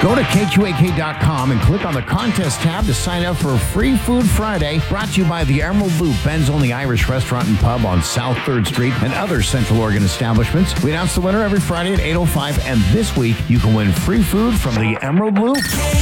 Go to KQAK.com and click on the contest tab to sign up for Free Food Friday, brought to you by the Emerald Loop, Ben's only Irish restaurant and pub on South 3rd Street, and other Central Oregon establishments. We announce the winner every Friday at 8:05, and this week you can win free food from the Emerald Loop.